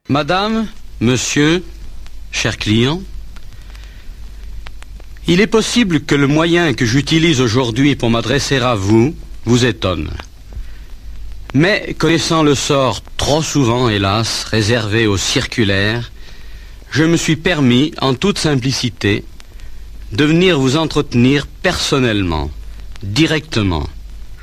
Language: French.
Madame, monsieur, chers clients, il est possible que le moyen que j'utilise aujourd'hui pour m'adresser à vous vous étonne. Mais connaissant le sort trop souvent, hélas, réservé aux circulaires, je me suis permis, en toute simplicité, de venir vous entretenir personnellement, directement,